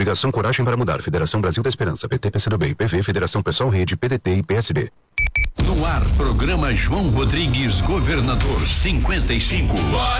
Coligação Coragem para Mudar, Federação Brasil da Esperança, PT, PCdoB e PV, Federação Pessoal Rede, PDT e PSB. No ar, programa João Rodrigues, governador 55.